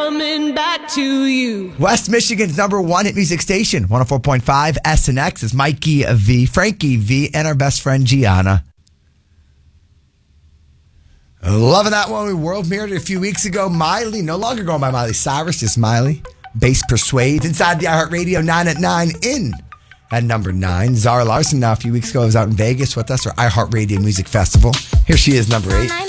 coming back to you. West Michigan's number one hit music station, 104.5 SNX is Mikey V, Frankie V, and our best friend Gianna. Loving that one. We world mirrored it a few weeks ago. Miley, no longer going by Miley Cyrus, just Miley. Bass Persuades inside the iHeartRadio 9 at 9 in at number 9. Zara Larson now a few weeks ago was out in Vegas with us for iHeartRadio Music Festival. Here she is, number 8.